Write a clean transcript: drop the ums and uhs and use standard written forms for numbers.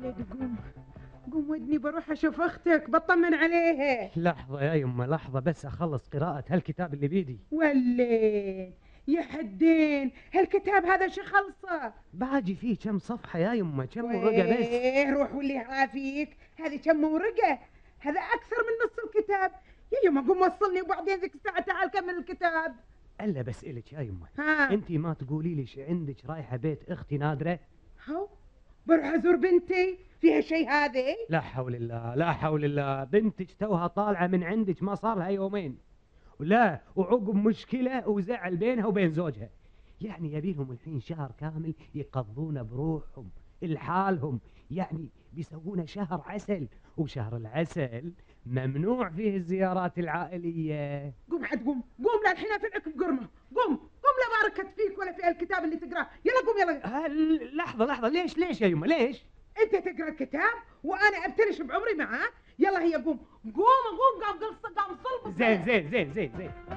ولدي قوم قوم ودني بروح اشوف اختك بطمن عليها. لحظة يا يمه لحظة بس اخلص قراءة هالكتاب اللي بيدي. ولين يا حدين هالكتاب هذا شو خلصه؟ باجي فيه كم صفحة يا يمه، كم ورقة بس. روح واللي عافيك، هذه كم ورقة؟ هذا أكثر من نص الكتاب. يا يما قوم وصلني وبعدين ذيك الساعة تعال كمل الكتاب. الا بسألك يا يمه، ها انتي ما تقولي لي عندك رايحة بيت اختي نادرة؟ هو بروح ازور بنتي، فيها شيء هذه؟ لا حول الله لا حول الله، بنتك توها طالعة من عندك ما صار لها يومين، ولا وعقب مشكلة وزعل بينها وبين زوجها، يعني يبيلهم الحين شهر كامل يقضون بروحهم لحالهم، يعني بيسوون شهر عسل، وشهر العسل ممنوع فيه الزيارات العائلية. قوم عاد قوم لا الحين افلعك بقرمة. قوم لا باركت فيك ولا في الكتاب اللي تقراه. يلا قوم يلا. لحظة ليش يا يمه ليش؟ انت تقرا الكتاب وانا ابتلش بعمري معاه. يلا هي قوم قام صلب. زين